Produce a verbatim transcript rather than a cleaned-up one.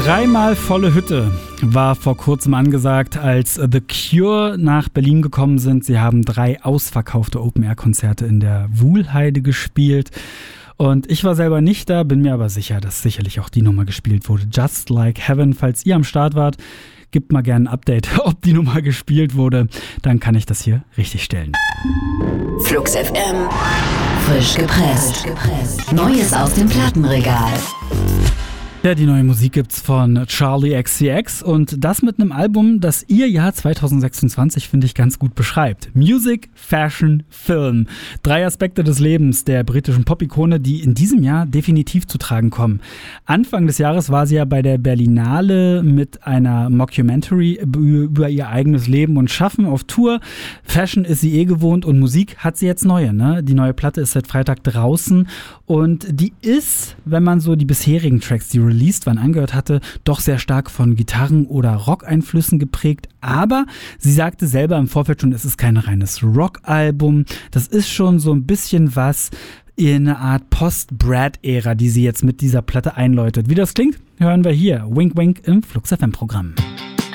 Dreimal volle Hütte war vor kurzem angesagt, als The Cure nach Berlin gekommen sind. Sie haben drei ausverkaufte Open-Air-Konzerte in der Wuhlheide gespielt. Und ich war selber nicht da, bin mir aber sicher, dass sicherlich auch die Nummer gespielt wurde. Just Like Heaven. Falls ihr am Start wart, gebt mal gerne ein Update, ob die Nummer gespielt wurde. Dann kann ich das hier richtig stellen. Flux F M. Frisch gepresst. Neues aus dem Plattenregal. Ja, die neue Musik gibt's von Charli X C X und das mit einem Album, das ihr Jahr zwanzig sechsundzwanzig, finde ich, ganz gut beschreibt. Music, Fashion, Film. Drei Aspekte des Lebens der britischen Pop-Ikone, die in diesem Jahr definitiv zu tragen kommen. Anfang des Jahres war sie ja bei der Berlinale mit einer Mockumentary über ihr eigenes Leben und Schaffen auf Tour. Fashion ist sie eh gewohnt und Musik hat sie jetzt neue, ne? Die neue Platte ist seit Freitag draußen und die ist, wenn man so die bisherigen Tracks, die released waren, angehört hatte, doch sehr stark von Gitarren- oder Rock-Einflüssen geprägt. Aber sie sagte selber im Vorfeld schon, es ist kein reines Rock-Album. Das ist schon so ein bisschen was in eine Art Post-Brad-Ära, die sie jetzt mit dieser Platte einläutet. Wie das klingt, hören wir hier. Wink Wink im Flux F M-Programm.